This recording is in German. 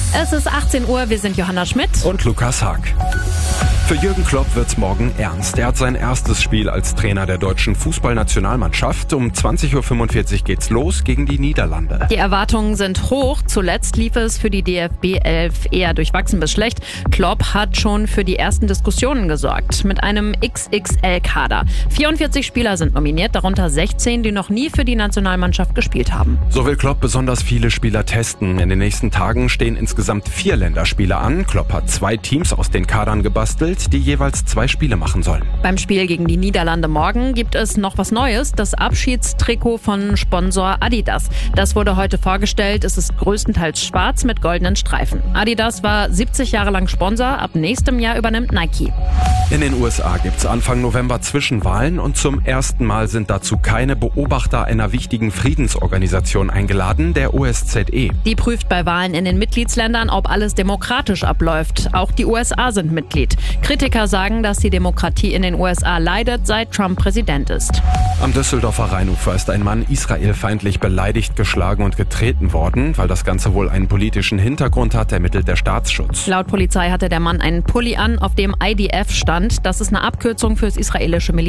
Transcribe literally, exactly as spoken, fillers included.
Es ist achtzehn Uhr, wir sind Johanna Schmidt und Lukas Haag. Für Jürgen Klopp wird's morgen ernst. Er hat sein erstes Spiel als Trainer der deutschen Fußballnationalmannschaft. Um zwanzig Uhr fünfundvierzig geht's los gegen die Niederlande. Die Erwartungen sind hoch. Zuletzt lief es für die D F B elf eher durchwachsen bis schlecht. Klopp hat schon für die ersten Diskussionen gesorgt. Mit einem X X L-Kader. vierundvierzig Spieler sind nominiert, darunter sechzehn, die noch nie für die Nationalmannschaft gespielt haben. So will Klopp besonders viele Spieler testen. In den nächsten Tagen stehen insgesamt vier Länderspiele an. Klopp hat zwei Teams aus den Kadern gebastelt, die jeweils zwei Spiele machen sollen. Beim Spiel gegen die Niederlande morgen gibt es noch was Neues, das Abschiedstrikot von Sponsor Adidas. Das wurde heute vorgestellt, es ist größtenteils schwarz mit goldenen Streifen. Adidas war siebzig Jahre lang Sponsor, ab nächstem Jahr übernimmt Nike. In den U S A gibt's Anfang November Zwischenwahlen und zum ersten Mal sind dazu keine Beobachter einer wichtigen Friedensorganisation eingeladen, der O S Z E. Die prüft bei Wahlen in den Mitgliedsländern, ob alles demokratisch abläuft. Auch die U S A sind Mitglied. Kritiker sagen, dass die Demokratie in den U S A leidet, seit Trump Präsident ist. Am Düsseldorfer Rheinufer ist ein Mann israelfeindlich beleidigt, geschlagen und getreten worden. Weil das Ganze wohl einen politischen Hintergrund hat, ermittelt der Staatsschutz. Laut Polizei hatte der Mann einen Pulli an, auf dem I D F stand. Das ist eine Abkürzung fürs israelische Militär.